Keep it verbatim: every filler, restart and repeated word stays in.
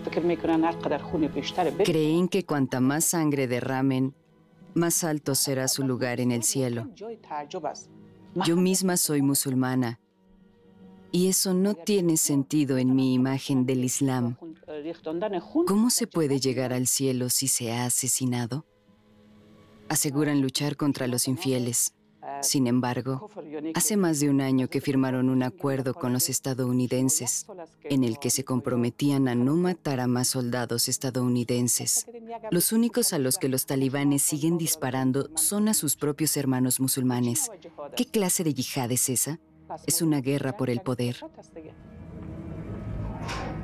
Creen que cuanta más sangre derramen, más alto será su lugar en el cielo. Yo misma soy musulmana, y eso no tiene sentido en mi imagen del Islam. ¿Cómo se puede llegar al cielo si se ha asesinado? Aseguran luchar contra los infieles. Sin embargo, hace más de un año que firmaron un acuerdo con los estadounidenses, en el que se comprometían a no matar a más soldados estadounidenses. Los únicos a los que los talibanes siguen disparando son a sus propios hermanos musulmanes. ¿Qué clase de yihad es esa? Es una guerra por el poder.